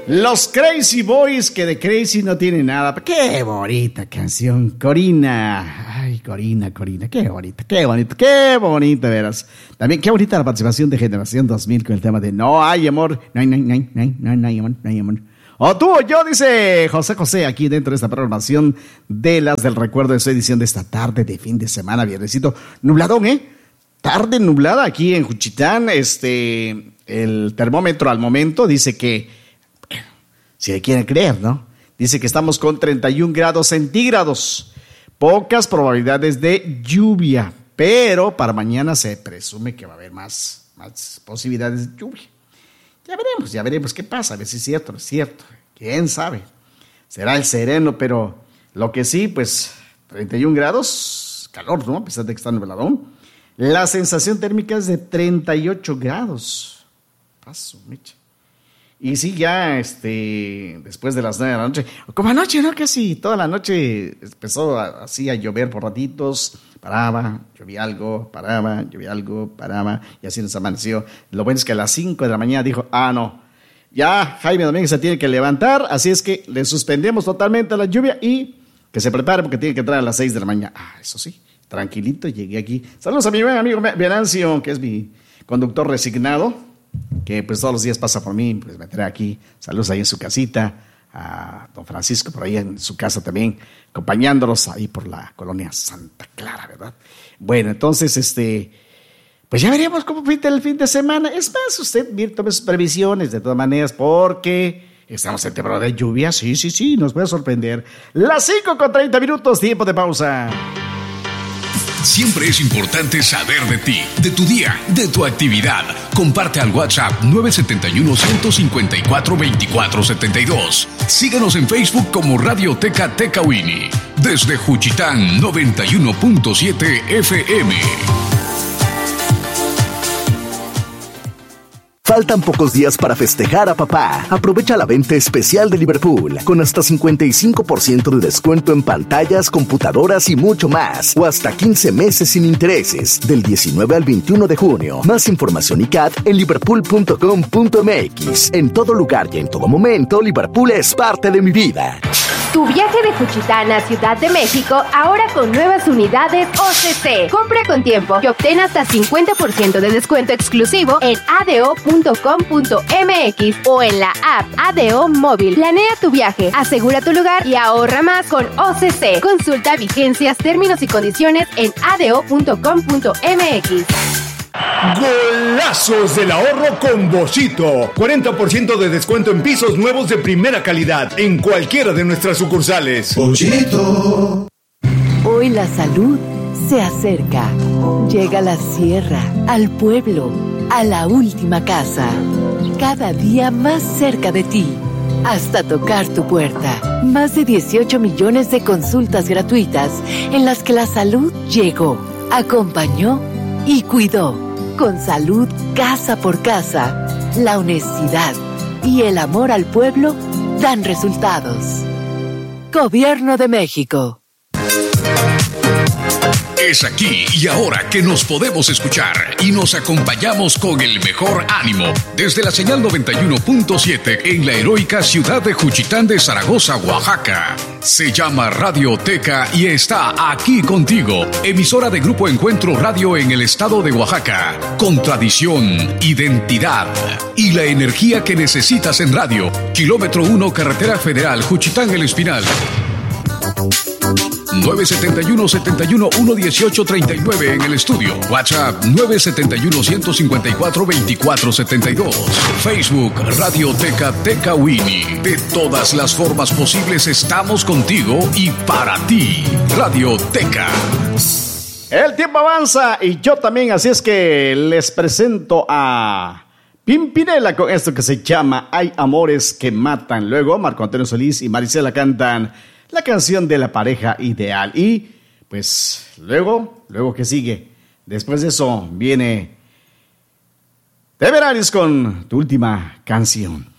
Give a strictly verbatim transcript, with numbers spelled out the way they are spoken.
Los Crazy Boys, que de Crazy no tiene nada. Qué bonita canción, Corina. Ay, Corina, Corina, qué bonita, qué bonita, qué bonita, verás. También qué bonita la participación de Generación dos mil con el tema de No hay amor, no hay, no hay, no hay, no hay, no hay, no hay amor, no hay amor. O tú o yo, dice José José, aquí dentro de esta programación de las del recuerdo de su edición de esta tarde de fin de semana, viernesito. Nubladón, ¿eh? Tarde nublada aquí en Juchitán. Este, el termómetro al momento dice que, si le quieren creer, ¿no? Dice que estamos con treinta y un grados centígrados. Pocas probabilidades de lluvia, pero para mañana se presume que va a haber más, más posibilidades de lluvia. Ya veremos, ya veremos qué pasa, a ver si es cierto, no es cierto. ¿Quién sabe? Será el sereno, pero lo que sí, pues, treinta y un grados, calor, ¿no? A pesar de que está nubladón. La sensación térmica es de treinta y ocho grados. Paso, mecha. Y sí, ya este, después de las nueve de la noche, como anoche, ¿no? Casi toda la noche empezó a, así a llover por ratitos, paraba, llovía algo, paraba, llovía algo, paraba, y así nos amaneció. Lo bueno es que a las cinco de la mañana dijo, ah, no, ya Jaime Domínguez se tiene que levantar, así es que le suspendemos totalmente la lluvia y que se prepare porque tiene que entrar a las seis de la mañana. Ah, eso sí, tranquilito, llegué aquí. Saludos a mi buen amigo Venancio, que es mi conductor resignado, que pues todos los días pasa por mí, pues me trae aquí. Saludos ahí en su casita, a don Francisco por ahí en su casa también, acompañándolos ahí por la colonia Santa Clara, ¿verdad? Bueno, entonces, este, pues ya veremos cómo pinta el fin de semana. Es más, usted tome sus previsiones de todas maneras, porque estamos en temporada de lluvia, sí, sí, sí, nos puede sorprender. Las cinco con treinta minutos, tiempo de pausa. Siempre es importante saber de ti, de tu día, de tu actividad. Comparte al WhatsApp nueve siete uno, uno cinco cuatro, dos cuatro siete dos. Síguenos en Facebook como Radioteca Tecawini. Desde Juchitán noventa y uno punto siete F M. Faltan pocos días para festejar a papá. Aprovecha la venta especial de Liverpool con hasta cincuenta y cinco por ciento de descuento en pantallas, computadoras y mucho más. O hasta quince meses sin intereses del diecinueve al veintiuno de junio. Más información y C A D en liverpool punto com punto m x. En todo lugar y en todo momento, Liverpool es parte de mi vida. Tu viaje de Juchitán a Ciudad de México ahora con nuevas unidades O C C. Compra con tiempo y obtén hasta cincuenta por ciento de descuento exclusivo en a d o punto com punto m x o en la app A D O Móvil. Planea tu viaje, asegura tu lugar y ahorra más con O C C. Consulta vigencias, términos y condiciones en a d o punto com punto m x. Golazos del ahorro con Boschito. cuarenta por ciento de descuento en pisos nuevos de primera calidad en cualquiera de nuestras sucursales. Boschito. Hoy la salud se acerca. Llega a la sierra, al pueblo, a la última casa. Cada día más cerca de ti. Hasta tocar tu puerta. Más de dieciocho millones de consultas gratuitas en las que la salud llegó, acompañó y cuidó. Con salud casa por casa, la honestidad y el amor al pueblo dan resultados. Gobierno de México. Es aquí y ahora que nos podemos escuchar y nos acompañamos con el mejor ánimo desde la señal noventa y uno punto siete en la heroica ciudad de Juchitán de Zaragoza, Oaxaca. Se llama Radioteca y está aquí contigo, emisora de Grupo Encuentro Radio en el estado de Oaxaca, con tradición, identidad y la energía que necesitas en radio. Kilómetro uno, Carretera Federal, Juchitán El Espinal. nueve siete uno, siete uno, uno uno tres nueve en el estudio. WhatsApp nueve siete uno, uno cinco cuatro, dos cuatro siete dos. Facebook Radioteca Tecawini. De todas las formas posibles estamos contigo y para ti. Radioteca. El tiempo avanza y yo también, así es que les presento a Pimpinela con esto que se llama Hay amores que matan. Luego Marco Antonio Solís y Marisela cantan la canción de la pareja ideal. Y pues luego, luego que sigue. Después de eso viene Temerarios con Tu Última Canción.